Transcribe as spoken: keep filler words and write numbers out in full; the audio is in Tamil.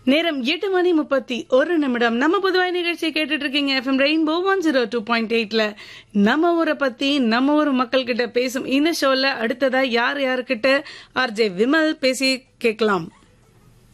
நேரம் எட்டு மணி முப்பத்தி ஒரு நிமிடம். நம்ம பொதுவாய் நிகழ்ச்சியை கேட்டுட்டு இருக்கீங்க FM rainbow one zero two point எயிட்ல. நம்ம ஊரை பத்தி நம்ம ஊர் மக்கள் கிட்ட பேசும் இந்த ஷோல அடுத்ததா யார் யாருக்கிட்ட ஆர்ஜே விமல் பேசி கேட்கலாம்.